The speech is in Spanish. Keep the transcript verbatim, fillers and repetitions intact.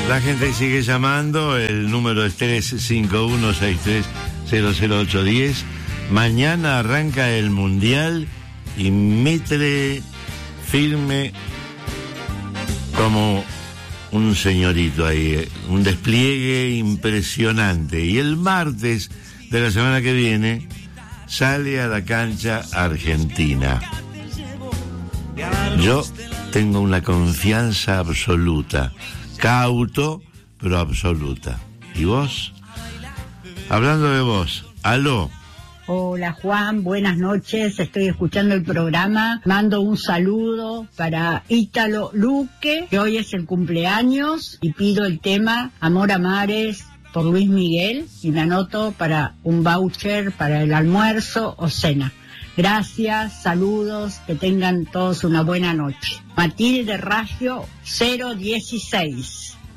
La gente sigue llamando, el número es tres cinco uno seis tres cero cero ocho uno cero. Mañana arranca el Mundial y Mitre firme como un señorito ahí, un despliegue impresionante. Y el martes de la semana que viene sale a la cancha Argentina. Yo tengo una confianza absoluta, cauto, pero absoluta. ¿Y vos? Hablando de vos, aló. Hola Juan, buenas noches, estoy escuchando el programa, mando un saludo para Ítalo Luque, que hoy es el cumpleaños, y pido el tema Amor a Mares por Luis Miguel, y me anoto para un voucher para el almuerzo o cena. Gracias, saludos, que tengan todos una buena noche. Matilde Raggio cero dieciséis.